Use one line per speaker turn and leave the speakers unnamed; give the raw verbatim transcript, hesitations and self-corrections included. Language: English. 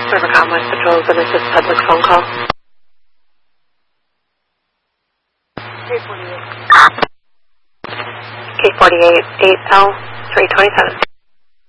Rivercom West Patrol, but this is public phone call. K forty-eight, eight L, three twenty-seven.